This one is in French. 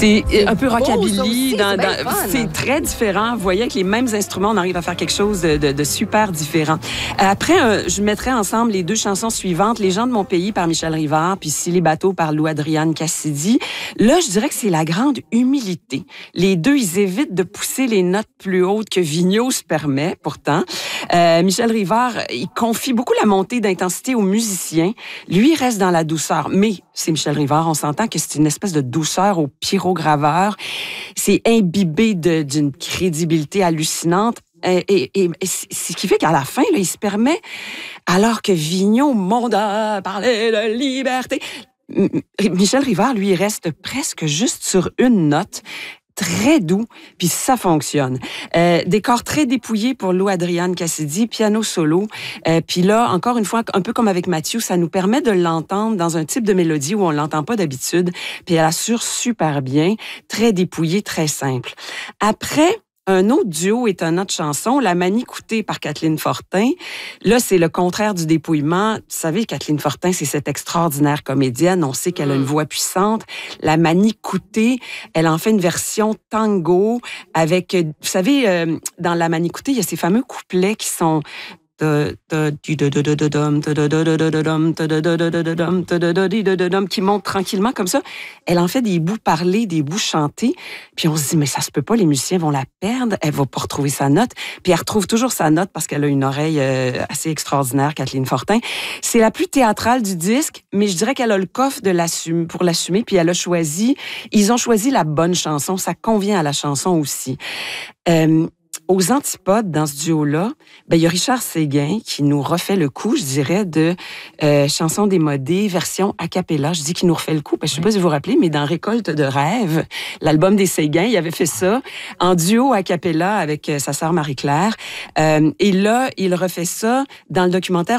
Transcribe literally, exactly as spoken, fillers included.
C'est un peu rockabilly. Beau, dans, dans, c'est c'est très différent. Vous voyez, avec les mêmes instruments, on arrive à faire quelque chose de, de, de super différent. Après, euh, je mettrai ensemble les deux chansons suivantes, Les gens de mon pays par Michel Rivard, puis Si les bateaux par Lou Adriane Cassidy. Là, je dirais que c'est la grande humilité. Les deux, ils évitent de pousser les notes plus hautes que Vigneault se permet, pourtant. Euh, Michel Rivard, il confie beaucoup la montée d'intensité aux musiciens. Lui, il reste dans la douceur. Mais c'est Michel Rivard, on s'entend que c'est une espèce de douceur au pyrograveur. C'est imbibé de, d'une crédibilité hallucinante. Et, et, et ce qui fait qu'à la fin, là, il se permet, alors que Vigneault, monde a parlé de liberté, Michel Rivard, lui, il reste presque juste sur une note, très doux, puis ça fonctionne. Euh, décor très dépouillé pour Lou Adriane Cassidy, piano solo. Euh, puis là, encore une fois, un peu comme avec Mathieu, ça nous permet de l'entendre dans un type de mélodie où on l'entend pas d'habitude. Puis elle assure super bien, très dépouillé, très simple. Après, un autre duo est une autre chanson, La Manie Coûtée par Kathleen Fortin. Là, c'est le contraire du dépouillement. Vous savez, Kathleen Fortin, c'est cette extraordinaire comédienne. On sait qu'elle a une voix puissante. La Manie Coûtée, elle en fait une version tango avec, vous savez, euh, dans La Manie Coûtée, il y a ces fameux couplets qui sont qui monte tranquillement comme ça. Elle en fait des bouts parlés, des bouts chantés. Puis on se dit, mais ça se peut pas, les musiciens vont la perdre. Elle va pas retrouver sa note. Puis elle retrouve toujours sa note parce qu'elle a une oreille euh, assez extraordinaire, Kathleen Fortin. C'est la plus théâtrale du disque, mais je dirais qu'elle a le coffre de l'assumer, pour l'assumer. Puis elle a choisi, ils ont choisi la bonne chanson. Ça convient à la chanson aussi. Euh, Aux antipodes, dans ce duo-là, ben, il y a Richard Séguin qui nous refait le coup, je dirais, de euh, Chanson démodée, version a cappella. Je dis qu'il nous refait le coup, parce que je ne sais pas si vous vous rappelez, mais dans Récolte de rêves, l'album des Séguin, il avait fait ça en duo a cappella avec euh, sa sœur Marie-Claire. Euh, et là, il refait ça dans le documentaire